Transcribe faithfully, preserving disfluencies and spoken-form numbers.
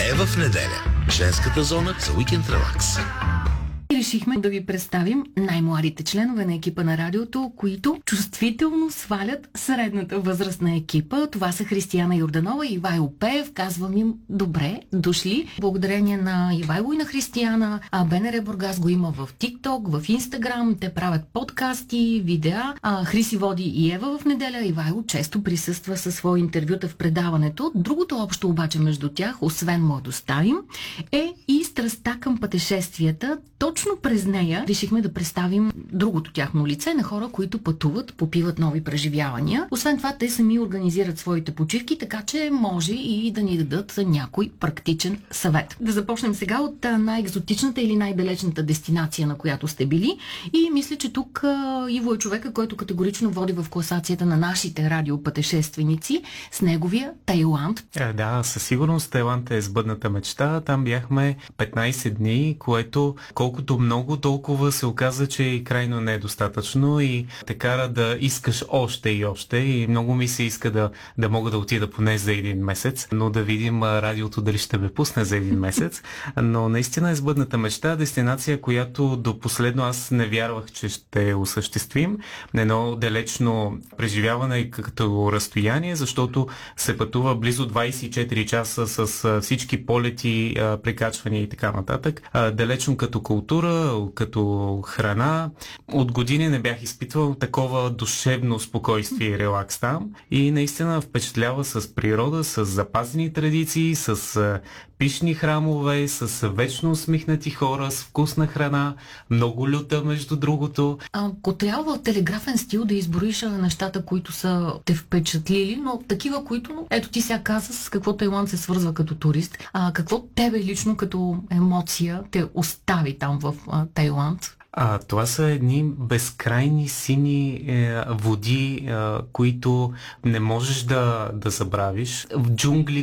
Ева в неделя. Женската зона за уикенд релакс. Решихме да ви представим най-младите членове на екипа на радиото, които чувствително свалят средната възраст на екипа. Това са Християна Йорданова и Ивайло Пеев. Казвам им добре дошли. Благодарение на Ивайло и на Християна, а БНР Бургас го има в TikTok, в Instagram. Те правят подкасти, видеа. А Хриси води и Ева в неделя. Ивайло често присъства със свои интервюта в предаването. Другото общо обаче между тях, освен младостта им, е и страстта към пътешествията. Точно през нея решихме да представим другото тяхно лице на хора, които пътуват, попиват нови преживявания. Освен това, те сами организират своите почивки, така че може и да ни дадат някой практичен съвет. Да започнем сега от най-екзотичната или най-далечната дестинация, на която сте били. И мисля, че тук Иво е човека, който категорично води в класацията на нашите радиопътешественици с неговия Тайланд. Е, да, със сигурност Тайланд е сбъдната мечта. Там бяхме петнайсет дни, което колкото много, толкова се оказа, че и крайно не е достатъчно и те кара да искаш още и още и много ми се иска да, да мога да отида поне за един месец, но да видим радиото дали ще ме пусне за един месец. Но наистина е сбъдната мечта, дестинация, която до последно аз не вярвах, че ще осъществим. Едно далечно преживяване като разстояние, защото се пътува близо двайсет и четири часа с всички полети, прекачвания и така нататък. Далечно като култура, като храна. От години не бях изпитвал такова душевно спокойствие и релакс там. И наистина впечатлява с природа, с запазени традиции, с пишни храмове, с вечно усмихнати хора, с вкусна храна, много люта, между другото. Ако трябва в телеграфен стил да изброиш нещата, които са те впечатлили, но такива, които, ето ти сега каза с какво Тайланд се свързва като турист, а какво тебе лично като емоция те остави там в а, Тайланд? А, това са едни безкрайни сини е, води, е, които не можеш да, да забравиш. В джунгли,